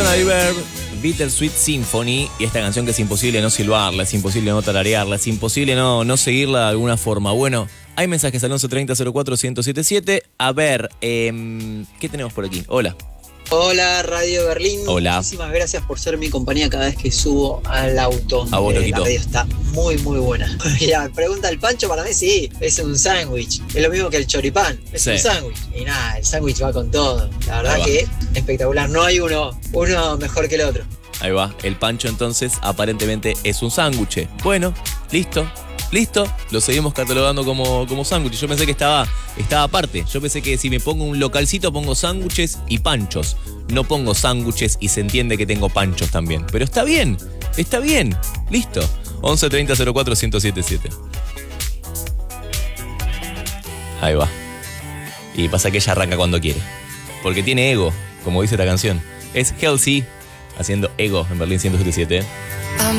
Verb, Bittersweet Symphony, y esta canción que es imposible no silbarla, es imposible no tararearla, es imposible no seguirla de alguna forma. Bueno, hay mensajes al 1130-04-1077. A ver, ¿qué tenemos por aquí? Hola. Hola, Radio Berlín. Hola. Muchísimas gracias por ser mi compañía cada vez que subo al auto. A vos, loquito. La radio está muy, muy buena. Mira, pregunta el Pancho, para mí sí, es un sándwich. Es lo mismo que el choripán, es un sándwich. Y nada, el sándwich va con todo. La verdad que espectacular. No hay uno mejor que el otro. Ahí va, el Pancho entonces aparentemente es un sándwich. Bueno, listo, lo seguimos catalogando como sándwich. Yo pensé que estaba aparte. Yo pensé que si me pongo un localcito pongo sándwiches y panchos. No pongo sándwiches y se entiende que tengo panchos también. Pero está bien, listo. 1130-04-1077. Ahí va. Y pasa que ella arranca cuando quiere. Porque tiene ego, como dice la canción. Es Halsey haciendo Ego en Berlín 177.